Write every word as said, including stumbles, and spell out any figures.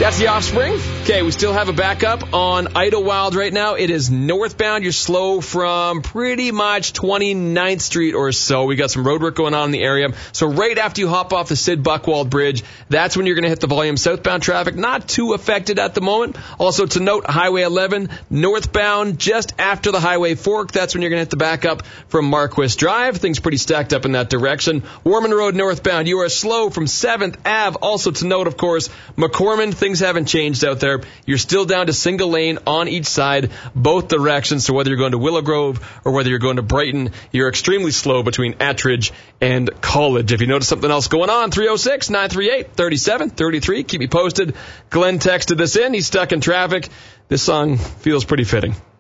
That's The Offspring. Okay, we still have a backup on Idlewild right now. It is northbound. You're slow from pretty much twenty-ninth Street or so. We got some road work going on in the area. So right after you hop off the Sid Buckwald Bridge, that's when you're going to hit the volume. Southbound traffic, not too affected at the moment. Also to note, Highway eleven, northbound, just after the highway fork. That's when you're going to hit the backup from Marquis Drive. Things pretty stacked up in that direction. Warman Road northbound, you are slow from seventh Avenue. Also to note, of course, McCormick, things haven't changed out there. You're still down to single lane on each side, both directions. So whether you're going to Willow Grove or whether you're going to Brighton, you're extremely slow between Attridge and College. If you notice something else going on, three oh six, nine three eight, three seven three three. Keep me posted. Glenn texted this in. He's stuck in traffic. This song feels pretty fitting.